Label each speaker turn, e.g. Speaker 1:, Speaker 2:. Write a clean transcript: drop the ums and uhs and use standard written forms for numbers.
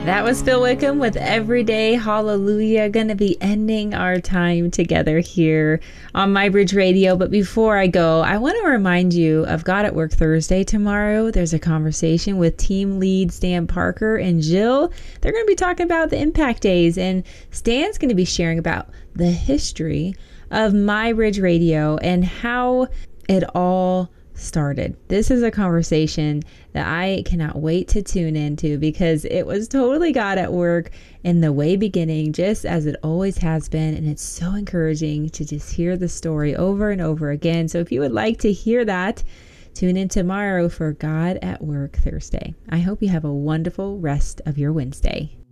Speaker 1: That was Phil Wickham with Everyday Hallelujah. Going to be ending our time together here on My Bridge Radio. But before I go, I want to remind you of God at Work Thursday tomorrow. There's a conversation with team lead Stan Parker and Jill. They're going to be talking about the Impact Days, and Stan's going to be sharing about the history of My Bridge Radio and how it all started. This is a conversation that I cannot wait to tune into, because it was totally God at work in the way beginning, just as it always has been. And it's so encouraging to just hear the story over and over again. So if you would like to hear that, tune in tomorrow for God at Work Thursday. I hope you have a wonderful rest of your Wednesday.